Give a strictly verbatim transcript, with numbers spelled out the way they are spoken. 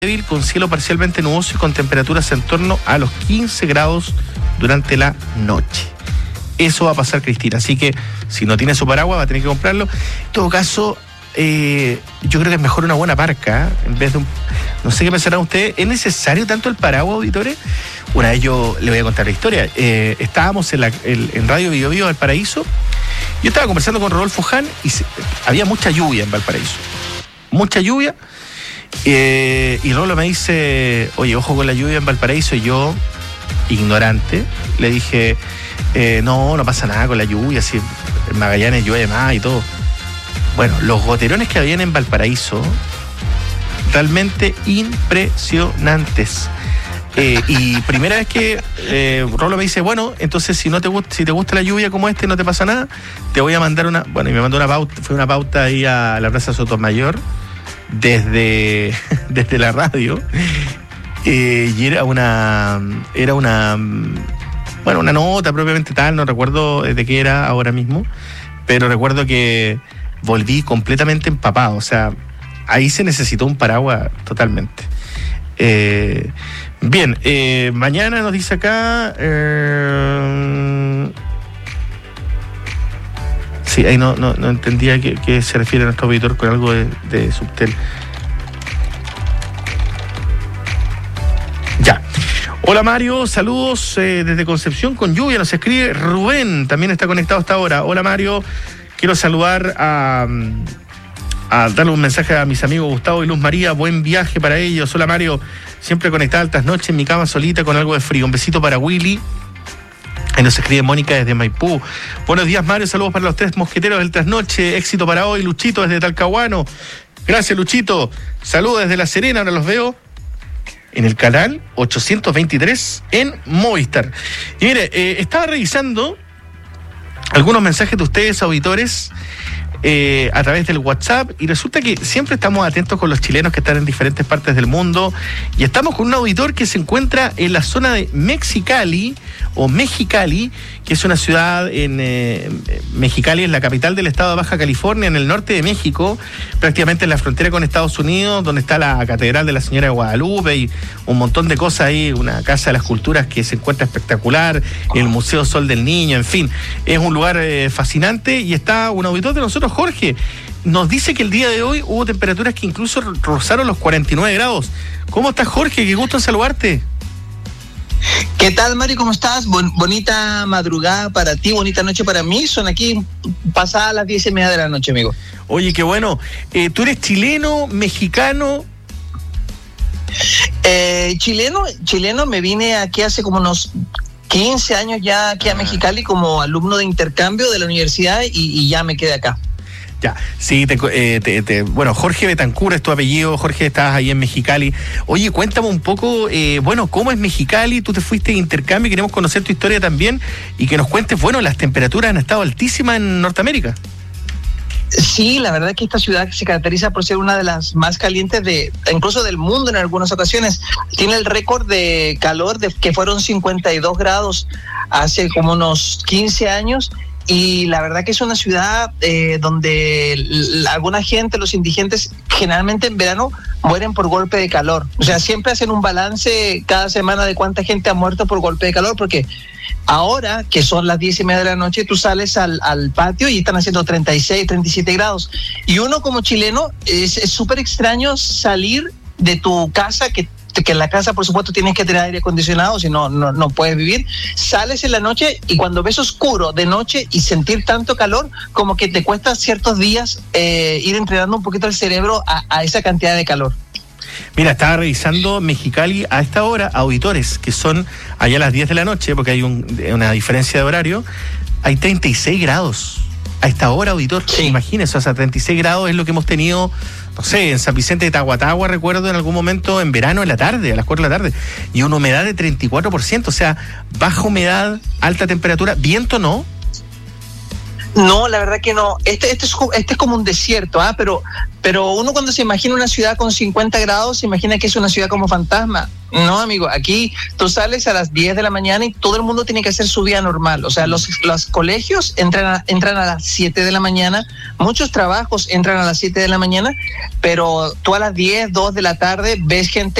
débil con cielo parcialmente nuboso y con temperaturas en torno a los quince grados durante la noche. Eso va a pasar, Cristina. Así que si no tiene su paraguas va a tener que comprarlo. En todo caso, eh, yo creo que es mejor una buena parca, ¿eh? En vez de un... No sé qué pensarán ustedes. ¿Es necesario tanto el paraguas, auditores? Una vez yo le voy a contar la historia. Eh, estábamos en, la, el, en Radio Bio Bio Valparaíso. Yo estaba conversando con Rodolfo Ján y se, había mucha lluvia en Valparaíso. Mucha lluvia. Eh, y Rolo me dice, oye, ojo con la lluvia en Valparaíso. Y yo, ignorante, le dije, eh, no, no pasa nada con la lluvia, si en Magallanes llueve más y todo. Bueno, los goterones que habían en Valparaíso, realmente impresionantes. Eh, y primera vez que eh, Rolo me dice, bueno, entonces si no te gusta, si te gusta la lluvia como este, no te pasa nada, te voy a mandar una, bueno, y me mandó una pauta, fue una pauta ahí a la Plaza Sotomayor, desde, desde la radio, eh, y era una, era una, bueno, una nota propiamente tal, no recuerdo de qué era ahora mismo, pero recuerdo que volví completamente empapado, o sea, ahí se necesitó un paraguas totalmente. Eh, bien, eh, mañana nos dice acá... Eh, sí, ahí no, no, no entendía que, que se refiere a nuestro auditor con algo de, de Subtel. Ya. Hola Mario, saludos eh, desde Concepción con lluvia, nos escribe Rubén, también está conectado hasta ahora. Hola Mario, quiero saludar a... a darle un mensaje a mis amigos Gustavo y Luz María, buen viaje para ellos. Hola Mario, siempre conectada altas noches en mi cama solita con algo de frío. Un besito para Willy. Ahí nos escribe Mónica desde Maipú. Buenos días Mario, saludos para los tres mosqueteros del trasnoche, éxito para hoy. Luchito desde Talcahuano, gracias Luchito. Saludos desde La Serena, ahora los veo en el canal ochocientos veintitrés en Movistar. Y mire, eh, estaba revisando algunos mensajes de ustedes, auditores, Eh, a través del WhatsApp, y resulta que siempre estamos atentos con los chilenos que están en diferentes partes del mundo, y estamos con un auditor que se encuentra en la zona de Mexicali o Mexicali, que es una ciudad en eh, Mexicali, es la capital del estado de Baja California, en el norte de México, prácticamente en la frontera con Estados Unidos, donde está la Catedral de la Señora de Guadalupe y un montón de cosas ahí, una casa de las culturas que se encuentra espectacular, el Museo Sol del Niño, en fin, es un lugar eh, fascinante, y está un auditor de nosotros, Jorge, nos dice que el día de hoy hubo temperaturas que incluso rozaron los cuarenta y nueve grados. ¿Cómo estás, Jorge? Qué gusto en saludarte. ¿Qué tal, Mario? ¿Cómo estás? Bon- bonita madrugada para ti, bonita noche para mí. Son aquí pasadas las diez y media de la noche, amigo. Oye, qué bueno. Eh, ¿Tú eres chileno, mexicano? Eh, chileno, chileno, me vine aquí hace como unos quince años ya aquí a Mexicali como alumno de intercambio de la universidad y, y ya me quedé acá. Ya, sí, te, eh, te, te, bueno, Jorge Betancur es tu apellido, Jorge, estás ahí en Mexicali. Oye, cuéntame un poco, eh, bueno, ¿cómo es Mexicali? Tú te fuiste de intercambio y queremos conocer tu historia también y que nos cuentes, bueno, las temperaturas han estado altísimas en Norteamérica. Sí, la verdad es que esta ciudad se caracteriza por ser una de las más calientes de, incluso del mundo en algunas ocasiones. Tiene el récord de calor de que fueron cincuenta y dos grados hace como unos quince años. Y la verdad que es una ciudad eh, donde la, alguna gente, los indigentes, generalmente en verano mueren por golpe de calor. O sea, siempre hacen un balance cada semana de cuánta gente ha muerto por golpe de calor, porque ahora, que son las diez y media de la noche, tú sales al, al patio y están haciendo treinta y seis, treinta y siete grados. Y uno como chileno, es súper extraño salir de tu casa, que que en la casa, por supuesto, tienes que tener aire acondicionado, si no, no, no puedes vivir. Sales en la noche y cuando ves oscuro de noche y sentir tanto calor, como que te cuesta ciertos días eh, ir entrenando un poquito el cerebro a, a esa cantidad de calor. Mira, estaba revisando Mexicali a esta hora, auditores, que son allá a las diez de la noche, porque hay un, una diferencia de horario, hay treinta y seis grados. A esta hora, auditor, sí. Imagínese, o sea, treinta y seis grados es lo que hemos tenido, no sé, en San Vicente de Tahuatahua, recuerdo en algún momento en verano, en la tarde, a las cuatro de la tarde, y una humedad de treinta y cuatro por ciento, o sea, baja humedad, alta temperatura, viento no. No, la verdad que no. Este, este, es, este es como un desierto, ¿ah? pero, pero uno cuando se imagina una ciudad con cincuenta grados, se imagina que es una ciudad como fantasma. No, amigo, aquí tú sales a las diez de la mañana y todo el mundo tiene que hacer su vida normal. O sea, los, los colegios entran a, entran a las siete de la mañana, muchos trabajos entran a las siete de la mañana, pero tú a las diez, dos de la tarde ves gente